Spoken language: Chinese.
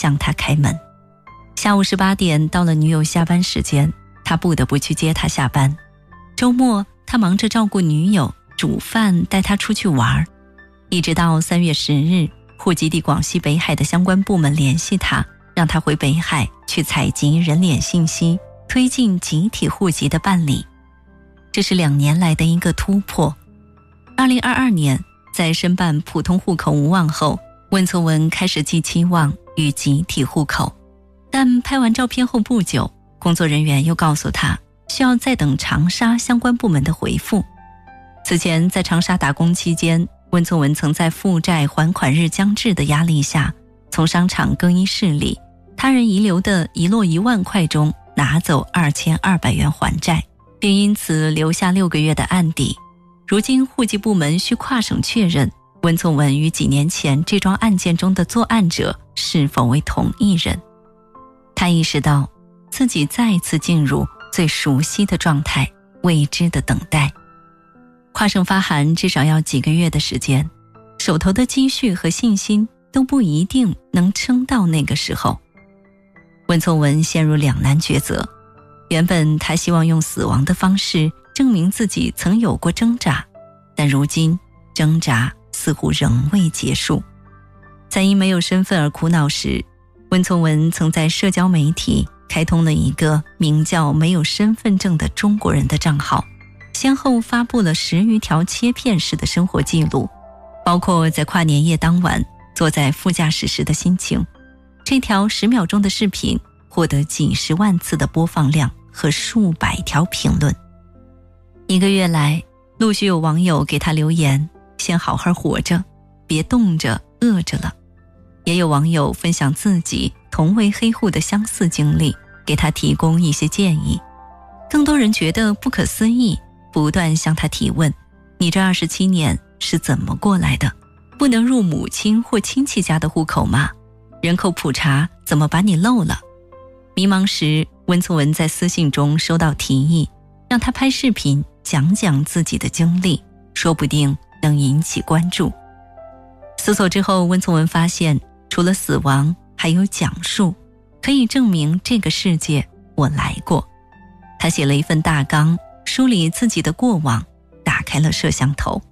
向他开门。下午18点到了女友下班时间，他不得不去接她下班。周末他忙着照顾女友，煮饭，带她出去玩。一直到3月10日，户籍地广西北海的相关部门联系他，让他回北海去采集人脸信息，推进集体户籍的办理。这是2年来的一个突破。2022年，在申办普通户口无望后，温从文开始寄期望与集体户口，但拍完照片后不久，工作人员又告诉他需要再等长沙相关部门的回复。此前在长沙打工期间，温从文曾在负债还款日将至的压力下，从商场更衣室里他人遗留的遗落1万块中拿走2200元还债，并因此留下6个月的案底。如今户籍部门需跨省确认温从文与几年前这桩案件中的作案者是否为同一人。他意识到自己再次进入最熟悉的状态，未知的等待。跨省发函至少要几个月的时间，手头的积蓄和信心都不一定能撑到那个时候。温从文陷入两难抉择，原本他希望用死亡的方式证明自己曾有过挣扎，但如今挣扎似乎仍未结束。在因没有身份而苦恼时，温从文曾在社交媒体开通了一个名叫没有身份证的中国人的账号，先后发布了10余条切片式的生活记录，包括在跨年夜当晚坐在副驾驶时的心情。这条10秒钟的视频获得几十万次的播放量和数百条评论。1个月来，陆续有网友给他留言，先好好活着，别冻着饿着了。也有网友分享自己同为黑户的相似经历，给他提供一些建议。更多人觉得不可思议，不断向他提问，你这27年是怎么过来的？不能入母亲或亲戚家的户口吗？人口普查怎么把你漏了？迷茫时，温从文在私信中收到提议，让他拍视频讲讲自己的经历，说不定能引起关注。搜索之后，温从文发现除了死亡还有讲述，可以证明这个世界我来过。他写了一份大纲，梳理自己的过往，打开了摄像头。